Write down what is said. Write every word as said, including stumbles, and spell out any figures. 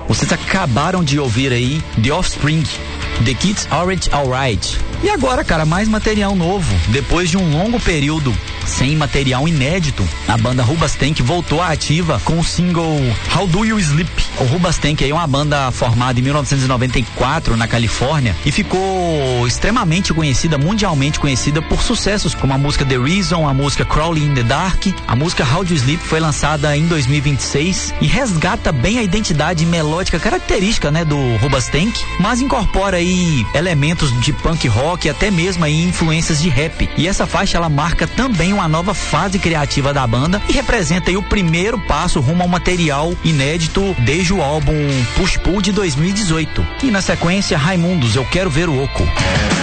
Vocês acabaram de ouvir aí The Offspring, The Kids Aren't Alright. E agora, cara, mais material novo. Depois de um longo período sem material inédito, a banda Hoobastank voltou à ativa com o single How Do You Sleep. O Hoobastank aí é uma banda formada em mil novecentos e noventa e quatro na Califórnia e ficou extremamente conhecida, mundialmente conhecida por sucessos como a música The Reason, a música Crawling in the Dark. A música How Do You Sleep foi lançada em dois mil e vinte e seis e resgata bem a identidade melódica característica, né, do Hoobastank, mas incorpora aí elementos de punk rock e até mesmo aí influências de rap. E essa faixa ela marca também uma nova fase criativa da banda e representa aí o primeiro passo rumo ao material inédito desde o álbum Push Pull de dois mil e dezoito. E na sequência, Raimundos, Eu Quero Ver o Oco.